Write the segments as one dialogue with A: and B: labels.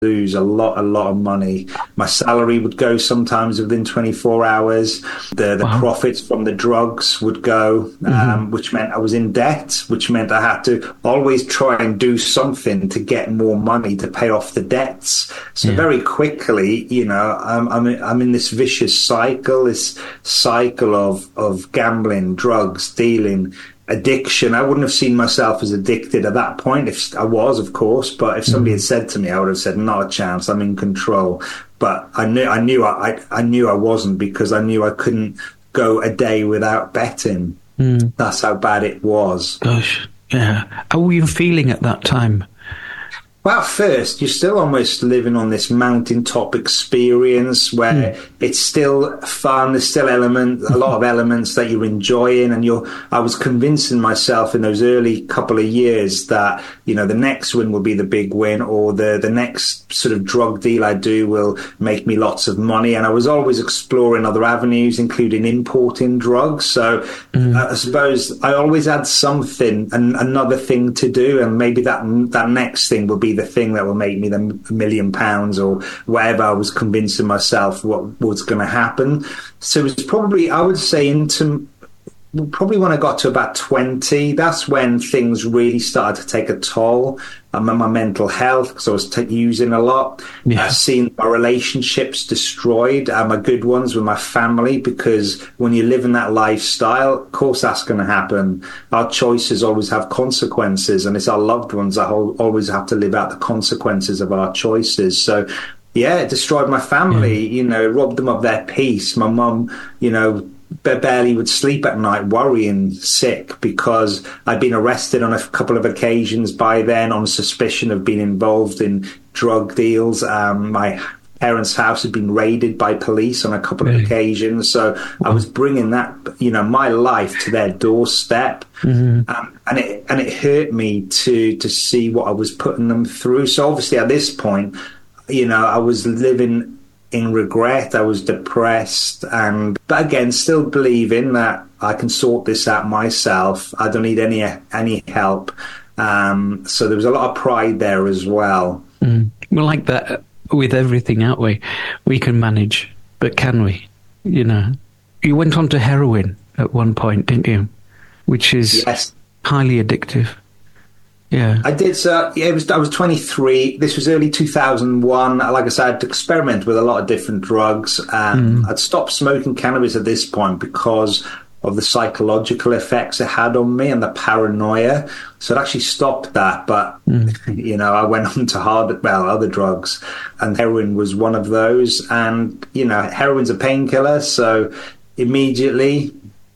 A: lose a lot of money. My salary would go sometimes within 24 hours. The
B: Wow.
A: profits from the drugs would go, which meant I was in debt, which meant I had to always try and do something to get more money to pay off the debts. So very quickly, I'm in this vicious cycle, of gambling, drugs, dealing, addiction. I wouldn't have seen myself as addicted at that point. If I was, of course, but if somebody had said to me, I would have said, "Not a chance. I'm in control." But I knew I wasn't, because I knew I couldn't go a day without betting. That's how bad it was.
B: Gosh, yeah. How were you feeling at that time?
A: Well, at first, you're still almost living on this mountaintop experience where it's still fun. There's still a lot of elements that you're enjoying. And I was convincing myself in those early couple of years that, the next win will be the big win, or the next sort of drug deal I do will make me lots of money. And I was always exploring other avenues, including importing drugs. So I suppose I always had something, another thing to do. And maybe that next thing will be the thing that will make me the £1 million or whatever. I was convincing myself what was going to happen. So it was probably, I would say, probably when I got to about 20, that's when things really started to take a toll on my mental health, because I was using a lot. I've seen my relationships destroyed, my good ones with my family, because when you live in that lifestyle, of course that's going to happen. Our choices always have consequences, and it's our loved ones that always have to live out the consequences of our choices. So yeah, it destroyed my family, robbed them of their peace. My mum, barely would sleep at night, worrying sick, because I'd been arrested on a couple of occasions by then on suspicion of being involved in drug deals. My parents' house had been raided by police on a couple of occasions. So I was bringing that, my life to their doorstep. And it hurt me to see what I was putting them through. So obviously at this point, I was living in regret. I was depressed, but again, still believing that I can sort this out myself. I don't need any help. So there was a lot of pride there as well.
B: Well, like that with everything, aren't we? We can manage, but can we? You went on to heroin at one point, didn't you? Which is highly addictive. Yeah,
A: I did. So I was 23. This was early 2001. Like I said, I'd experiment with a lot of different drugs. I'd stopped smoking cannabis at this point because of the psychological effects it had on me and the paranoia. So I'd actually stopped that. But I went on to other drugs, and heroin was one of those. And heroin's a painkiller, so immediately,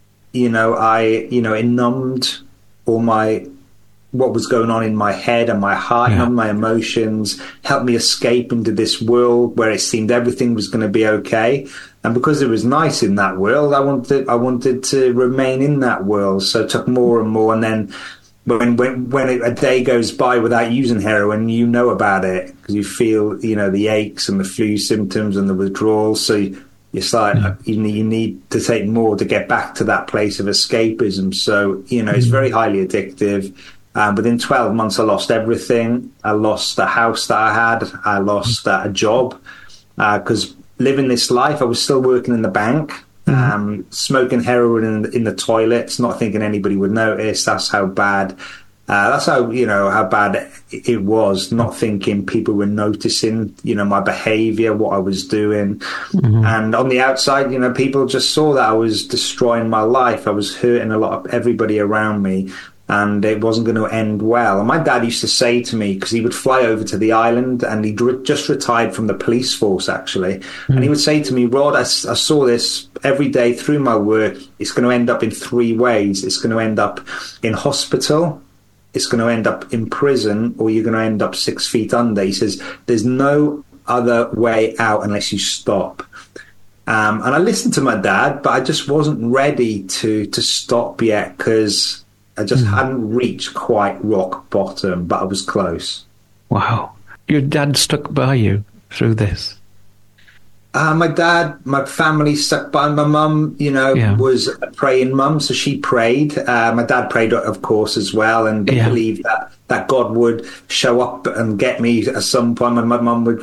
A: it numbed all what was going on in my head and my heart, and my emotions, helped me escape into this world where it seemed everything was going to be okay. And because it was nice in that world, I wanted to remain in that world. So it took more and more. And then when a day goes by without using heroin, you know about it, because you feel, the aches and the flu symptoms and the withdrawal. So it's like you need to take more to get back to that place of escapism. So, it's very highly addictive. Within 12 months, I lost everything. I lost the house that I had. I lost a job, because living this life, I was still working in the bank, smoking heroin in the toilets, not thinking anybody would notice. That's how bad. That's how bad it was. Not thinking people were noticing, my behaviour, what I was doing, and on the outside, people just saw that I was destroying my life. I was hurting a lot of everybody around me, and it wasn't going to end well. And my dad used to say to me, because he would fly over to the island, and he just retired from the police force, actually, and he would say to me, "Rod, I saw this every day through my work. It's going to end up in three ways. It's going to end up in hospital, it's going to end up in prison, or you're going to end up 6 feet under." He says, "There's no other way out unless you stop." And I listened to my dad, but I just wasn't ready to stop yet, because I just hadn't reached quite rock bottom, but I was close.
B: Wow. Your dad stuck by you through this?
A: My dad, my family stuck by my mum, was a praying mum, so she prayed. My dad prayed, of course, as well, and believed that God would show up and get me at some point. My mum would